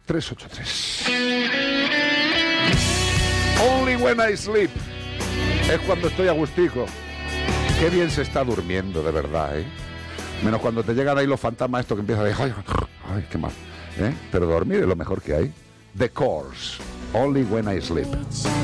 383. Only when I sleep. Es cuando estoy a gustico. Qué bien se está durmiendo, de verdad, ¿eh? Menos cuando te llegan ahí los fantasmas estos que empiezan a decir, ay, qué mal, ¿eh? Pero dormir es lo mejor que hay. The Course, Only when I sleep.